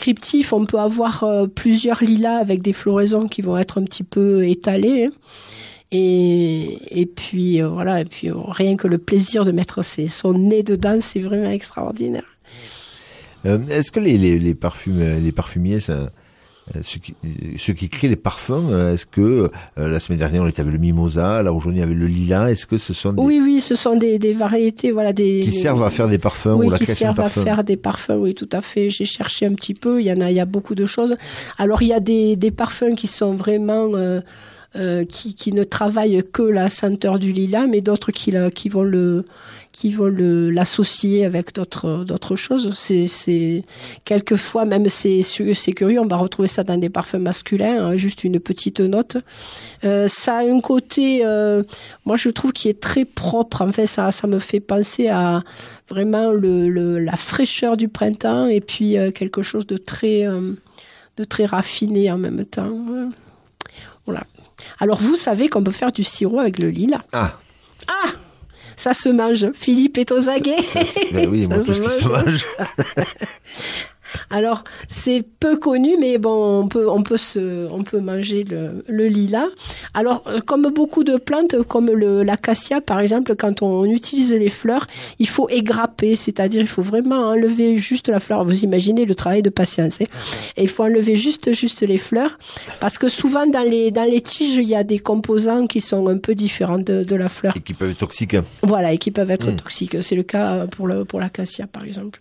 descriptif, on peut avoir plusieurs lilas avec des floraisons qui vont être un petit peu étalées. Et puis voilà, et puis rien que le plaisir de mettre son nez dedans, c'est vraiment extraordinaire. Est-ce que les parfumiers, ceux qui créent les parfums, est-ce que la semaine dernière on était avec le mimosa, là aujourd'hui avec le lilas, est-ce que ce sont des... Oui, ce sont des variétés, voilà, qui servent à faire des parfums, oui, ou la création de parfums. qui servent à faire des parfums, oui, tout à fait. J'ai cherché un petit peu, il y a beaucoup de choses. Alors il y a des parfums qui sont vraiment qui ne travaillent que la senteur du lilas, mais d'autres qui vont l'associer avec d'autres choses. C'est quelquefois même c'est curieux, on va retrouver ça dans des parfums masculins, hein, juste une petite note. Ça a un côté, moi je trouve qui est très propre. En fait, ça me fait penser à vraiment la fraîcheur du printemps et puis quelque chose de très raffiné en même temps. Voilà. Alors, vous savez qu'on peut faire du sirop avec le lilas. Ah, ça se mange. Philippe est aux aguets. Ben oui, moi, tout ce qui se mange. Alors, c'est peu connu, mais bon, on peut manger le lilas. Alors, comme beaucoup de plantes, comme l'acacia, par exemple, quand on utilise les fleurs, il faut égrapper, c'est-à-dire il faut vraiment enlever juste la fleur. Vous imaginez le travail de patience, hein. Et il faut enlever juste les fleurs, parce que souvent dans les tiges, il y a des composants qui sont un peu différents de la fleur. Et qui peuvent être toxiques. Voilà, et qui peuvent être toxiques. C'est le cas pour l'acacia, par exemple.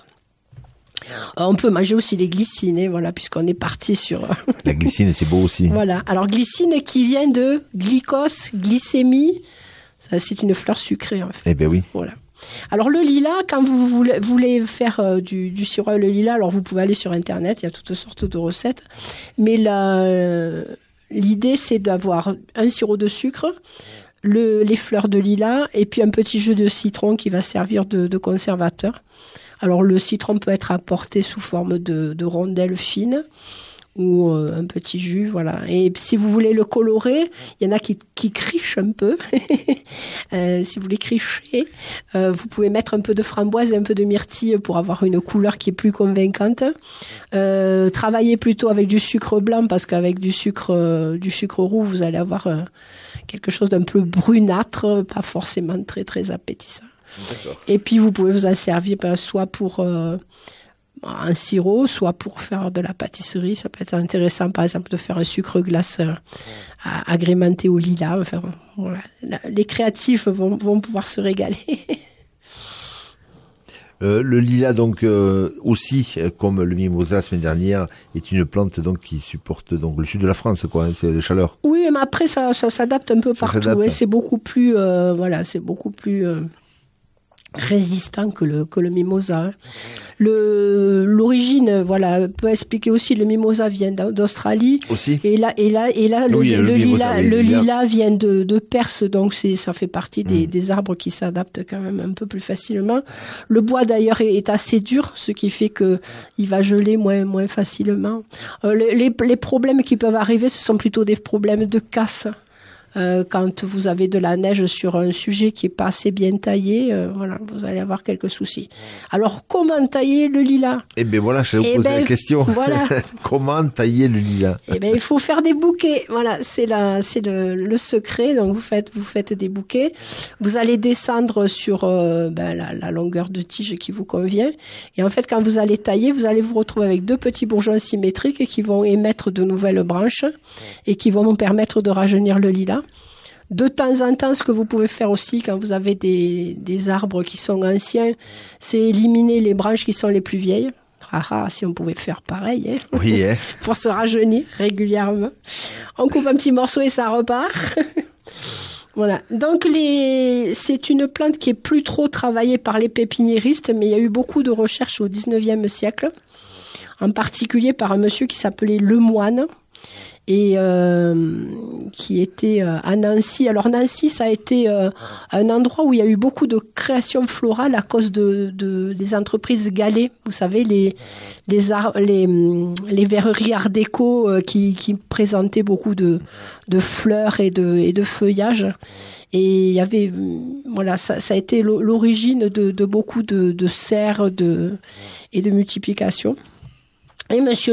On peut manger aussi les glycines, voilà, puisqu'on est parti sur... La glycine, c'est beau aussi. Voilà. Alors, glycine qui vient de glycos, glycémie. Ça, c'est une fleur sucrée, en fait. Eh bien oui. Voilà. Alors, le lilas, quand vous voulez faire du sirop le lilas, alors vous pouvez aller sur Internet, il y a toutes sortes de recettes. Mais l'idée, c'est d'avoir un sirop de sucre, les fleurs de lilas, et puis un petit jus de citron qui va servir de conservateur. Alors, le citron peut être apporté sous forme de rondelles fines ou un petit jus, voilà. Et si vous voulez le colorer, il y en a qui crichent un peu. Si vous voulez cricher, vous pouvez mettre un peu de framboise et un peu de myrtille pour avoir une couleur qui est plus convaincante. Travaillez plutôt avec du sucre blanc parce qu'avec du sucre roux, vous allez avoir quelque chose d'un peu brunâtre, pas forcément très, très appétissant. D'accord. Et puis, vous pouvez vous en servir soit pour un sirop, soit pour faire de la pâtisserie. Ça peut être intéressant, par exemple, de faire un sucre glace agrémenté au lilas. Enfin, voilà. Les créatifs vont pouvoir se régaler. Le lilas, donc, aussi, comme le mimosa la semaine dernière, est une plante donc qui supporte donc le sud de la France, quoi. Hein, c'est les chaleurs. Oui, mais après, ça s'adapte un peu partout. Ouais, c'est beaucoup plus, résistant que le mimosa. L'origine, voilà, peut expliquer aussi, le mimosa vient d'Australie. Aussi. Et là, le lilas vient de Perse, donc ça fait partie des arbres qui s'adaptent quand même un peu plus facilement. Le bois d'ailleurs est assez dur, ce qui fait que il va geler moins facilement. Les problèmes qui peuvent arriver, ce sont plutôt des problèmes de casse. Quand vous avez de la neige sur un sujet qui est pas assez bien taillé, voilà, vous allez avoir quelques soucis. Alors, comment tailler le lilas ? Eh ben voilà, je vais vous poser la question. Voilà. Comment tailler le lilas ? Eh ben, il faut faire des bouquets. Voilà, c'est le secret. Donc, vous faites des bouquets. Vous allez descendre sur la longueur de tige qui vous convient. Et en fait, quand vous allez tailler, vous allez vous retrouver avec 2 petits bourgeons symétriques qui vont émettre de nouvelles branches et qui vont vous permettre de rajeunir le lilas. De temps en temps, ce que vous pouvez faire aussi quand vous avez des arbres qui sont anciens, c'est éliminer les branches qui sont les plus vieilles. Si on pouvait faire pareil, hein. Oui, hein. Pour se rajeunir régulièrement. On coupe un petit morceau et ça repart. Voilà. Donc c'est une plante qui est plus trop travaillée par les pépiniéristes, mais il y a eu beaucoup de recherches au 19e siècle, en particulier par un monsieur qui s'appelait Lemoine, et qui était à Nancy. Alors Nancy, ça a été un endroit où il y a eu beaucoup de création florale à cause des entreprises Gallet. Vous savez, les verreries art déco qui présentaient beaucoup de fleurs et de feuillages. Et il y avait, voilà, ça a été l'origine de beaucoup de serres et de multiplication. Et monsieur